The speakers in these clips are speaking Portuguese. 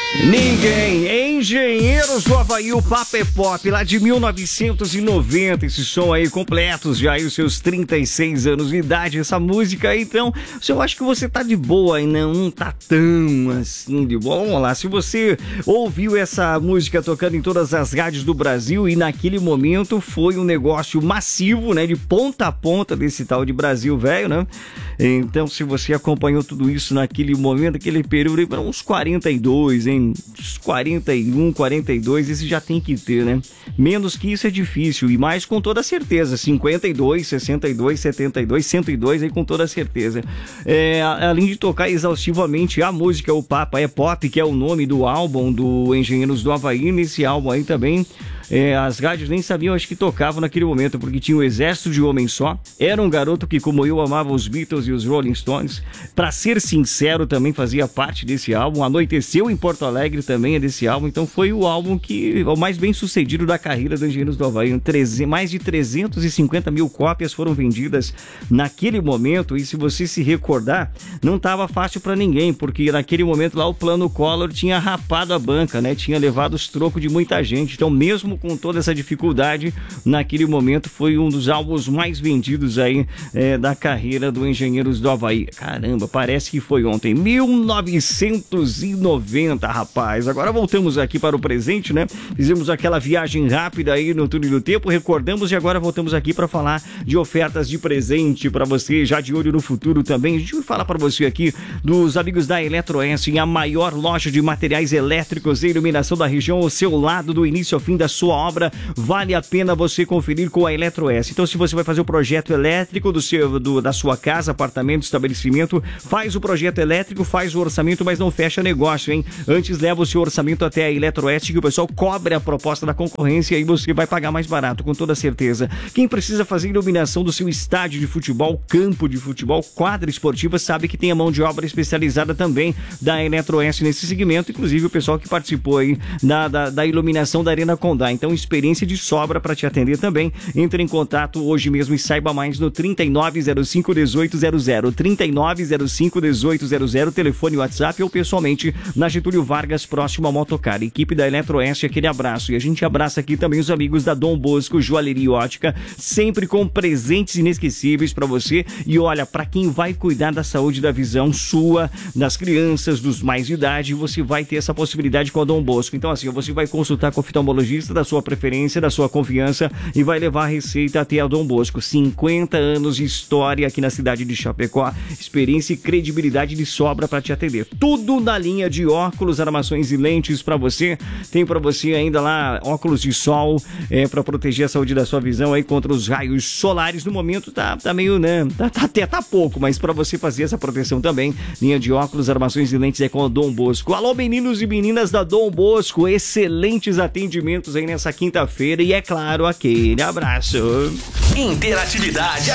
Ninguém, Engenheiros do Havaí, o Papo é Pop, lá de 1990, esse som aí, completos já aí os seus 36 anos de idade, essa música aí, então, se eu acho que você tá de boa e não tá tão assim de boa, vamos lá, se você ouviu essa música tocando em todas as rádios do Brasil e naquele momento foi um negócio massivo, né, de ponta a ponta desse tal de Brasil velho, né, então se você acompanhou tudo isso naquele momento, aquele período, uns 42, hein, 41, 42, esse já tem que ter, né? Menos que isso é difícil, e mais com toda certeza, 52, 62, 72, 102 aí com toda certeza. Além de tocar exaustivamente a música O Papo é Pop, que é o nome do álbum do Engenheiros do Havaí, nesse álbum aí também, as rádios nem sabiam, acho que tocavam naquele momento, porque tinha o Exército de Homem Só, era um garoto que, como eu, amava os Beatles e os Rolling Stones, Pra Ser Sincero também fazia parte desse álbum, Anoiteceu em Porto Alegre também é desse álbum, então foi o álbum que o mais bem sucedido da carreira do Engenheiros do Havaí, mais de 350 mil cópias foram vendidas naquele momento, e se você se recordar, não estava fácil para ninguém, porque naquele momento lá o Plano Collor tinha rapado a banca, né, tinha levado os trocos de muita gente, então mesmo com toda essa dificuldade, naquele momento foi um dos álbuns mais vendidos aí da carreira do Engenheiros do Havaí. Caramba, parece que foi ontem, 1990, rapaz. Agora voltamos aqui para o presente, né? Fizemos aquela viagem rápida aí no túnel do tempo, recordamos e agora voltamos aqui para falar de ofertas de presente para você, já de olho no futuro também. A gente vai falar para você aqui dos amigos da Eletroeste, a maior loja de materiais elétricos e iluminação da região, ao seu lado, do início ao fim da sua obra, vale a pena você conferir com a Eletroeste. Então, se você vai fazer o projeto elétrico da sua casa, apartamento, estabelecimento, faz o projeto elétrico, faz o orçamento, mas não fecha negócio, hein? Antes leva o seu orçamento até a Eletroeste, que o pessoal cobre a proposta da concorrência e você vai pagar mais barato, com toda certeza. Quem precisa fazer iluminação do seu estádio de futebol, campo de futebol, quadra esportiva, sabe que tem a mão de obra especializada também da Eletroeste nesse segmento, inclusive o pessoal que participou aí da iluminação da Arena Condá. Então, experiência de sobra para te atender também. Entre em contato hoje mesmo e saiba mais no 3905-1800, 3905-1800, telefone, WhatsApp ou pessoalmente na Getúlio Vargas, próximo a Motocar. Equipe da Eletroeste, aquele abraço. E a gente abraça aqui também os amigos da Dom Bosco Joalheria e Ótica, sempre com presentes inesquecíveis para você. E olha, para quem vai cuidar da saúde da visão sua, das crianças, dos mais de idade, você vai ter essa possibilidade com a Dom Bosco. Então assim, você vai consultar com o oftalmologista da sua preferência, da sua confiança e vai levar a receita até a Dom Bosco. 50 anos de história aqui na cidade de Chapecó, experiência e credibilidade de sobra para te atender. Tudo na linha de óculos, armações e lentes para você. Tem para você ainda lá óculos de sol para proteger a saúde da sua visão aí contra os raios solares. No momento tá meio, né, tá pouco, mas para você fazer essa proteção também, linha de óculos, armações e lentes é com a Dom Bosco. Alô, meninos e meninas da Dom Bosco, excelentes atendimentos aí nessa quinta-feira e, é claro, aquele abraço. Interatividade a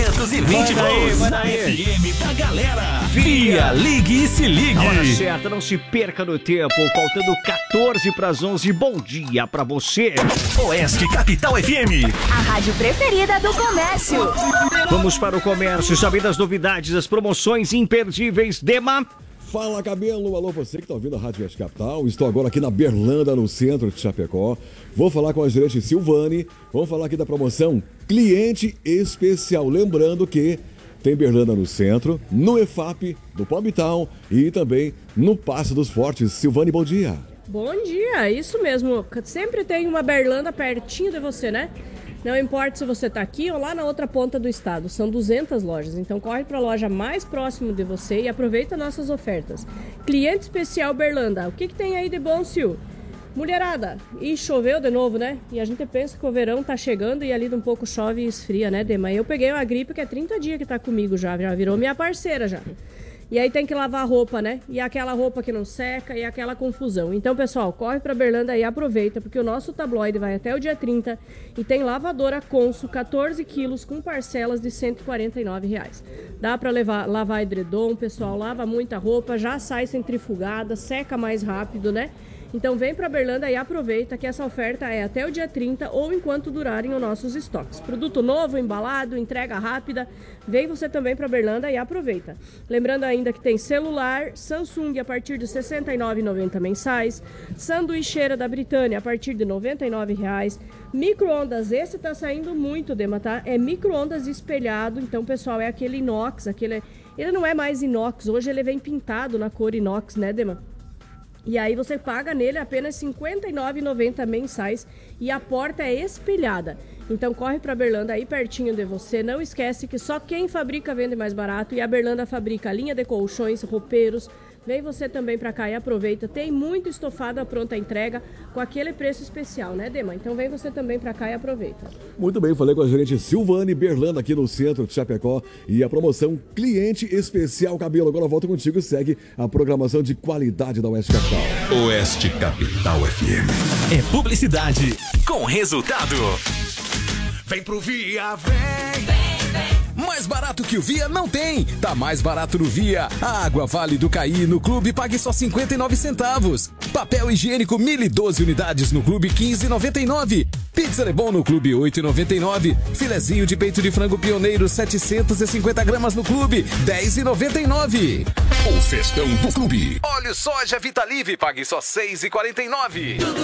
220 volts. Manda aí. FM da galera. Via Ligue e se ligue. A hora certa, não se perca no tempo. Faltando 14 para as 11. Bom dia para você. Oeste Capital FM. A rádio preferida do comércio. Vamos para o comércio, saber das novidades, das promoções imperdíveis. Dema. Fala, cabelo! Alô, você que está ouvindo a Rádio Oeste Capital. Estou agora aqui na Berlanda, no centro de Chapecó. Vou falar com a gerente Silvane. Vamos falar aqui da promoção Cliente Especial. Lembrando que tem Berlanda no centro, no EFAP, no Palmital e também no Passo dos Fortes. Silvane, bom dia! Bom dia, isso mesmo. Sempre tem uma Berlanda pertinho de você, né? Não importa se você está aqui ou lá na outra ponta do estado, são 200 lojas, então corre para a loja mais próxima de você e aproveita nossas ofertas. Cliente Especial Berlanda, o que tem aí de bom, Sil? Mulherada, e choveu de novo, né? E a gente pensa que o verão tá chegando e ali de um pouco chove e esfria, né, Dema? Eu peguei uma gripe que é 30 dias que tá comigo já virou minha parceira já. E aí tem que lavar a roupa, né? E aquela roupa que não seca e aquela confusão. Então, pessoal, corre pra Berlanda e aproveita, porque o nosso tabloide vai até o dia 30 e tem lavadora Consul 14 quilos com parcelas de R$ 149. Dá pra lavar edredom, pessoal, lava muita roupa, já sai centrifugada, seca mais rápido, né? Então vem para Berlanda e aproveita que essa oferta é até o dia 30 ou enquanto durarem os nossos estoques. Produto novo, embalado, entrega rápida. Vem você também para Berlanda e aproveita. Lembrando ainda ainda que tem celular, Samsung a partir de R$ 69,90 mensais, sanduicheira da Britânia a partir de R$ 99,00, micro-ondas, esse tá saindo muito, Dema, tá? É micro-ondas espelhado, então, pessoal, é aquele inox, ele não é mais inox, hoje ele vem pintado na cor inox, né, Dema? E aí você paga nele apenas R$ 59,90 mensais e a porta é espelhada. Então corre para a Berlanda aí pertinho de você. Não esquece que só quem fabrica vende mais barato e a Berlanda fabrica linha de colchões, roupeiros. Vem você também para cá e aproveita. Tem muito estofado à pronta entrega com aquele preço especial, né, Dema? Então vem você também para cá e aproveita. Muito bem, falei com a gerente Silvane Berlanda aqui no centro de Chapecó e a promoção Cliente Especial Cabelo. Agora volto contigo e segue a programação de qualidade da Oeste Capital. Oeste Capital FM. É publicidade com resultado. Vem pro Via, vem! Mais barato que o Via não tem. Tá mais barato no Via. A água Vale do Caí no Clube pague só 59 centavos. Papel higiênico 1012 unidades no Clube 15,99. Pizza Lebon no Clube 8,99. Filezinho de peito de frango Pioneiro 750 gramas no Clube 10,99. O festão do Clube. Óleo soja Vitalive pague só 6,49. Tudo